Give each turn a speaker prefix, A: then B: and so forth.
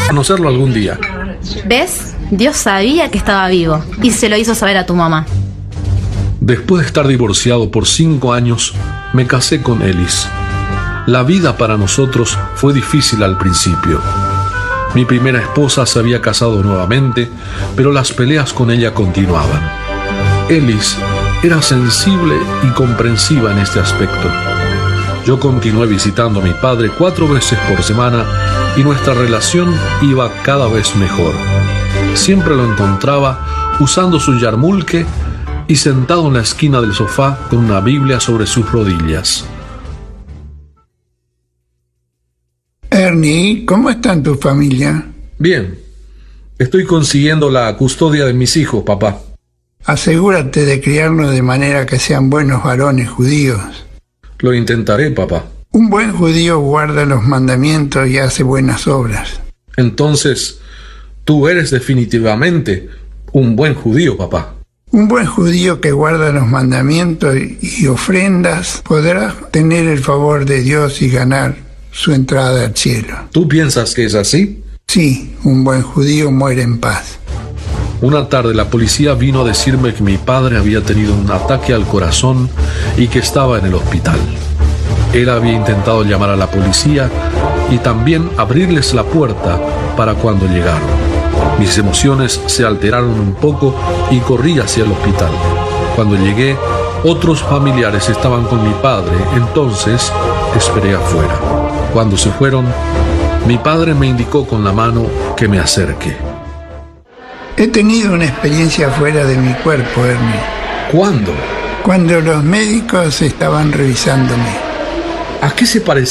A: conocerlo algún día.
B: ¿Ves? Dios sabía que estaba vivo y se lo hizo saber a tu mamá.
A: Después de estar divorciado por 5 años, me casé con Elis. La vida para nosotros fue difícil al principio. Mi primera esposa se había casado nuevamente, pero las peleas con ella continuaban. Elis era sensible y comprensiva en este aspecto. Yo continué visitando a mi padre 4 veces por semana y nuestra relación iba cada vez mejor. Siempre lo encontraba usando su yarmulke y sentado en la esquina del sofá con una Biblia sobre sus rodillas.
C: Ernie, ¿cómo está tu familia?
A: Bien. Estoy consiguiendo la custodia de mis hijos, papá.
C: Asegúrate de criarlos de manera que sean buenos varones judíos.
A: Lo intentaré, papá.
C: Un buen judío guarda los mandamientos y hace buenas obras.
A: Entonces, tú eres definitivamente un buen judío, papá.
C: Un buen judío que guarda los mandamientos y ofrendas podrá tener el favor de Dios y ganar su entrada al cielo.
A: ¿Tú piensas que es así?
C: Sí, un buen judío muere en paz.
A: Una tarde la policía vino a decirme que mi padre había tenido un ataque al corazón y que estaba en el hospital. Él había intentado llamar a la policía y también abrirles la puerta para cuando llegaron. Mis emociones se alteraron un poco y corrí hacia el hospital. Cuando llegué, otros familiares estaban con mi padre, entonces esperé afuera. Cuando se fueron, mi padre me indicó con la mano que me acerque.
C: He tenido una experiencia fuera de mi cuerpo, Ernie.
A: ¿Cuándo?
C: Cuando los médicos estaban revisándome.
A: ¿A qué se parecía?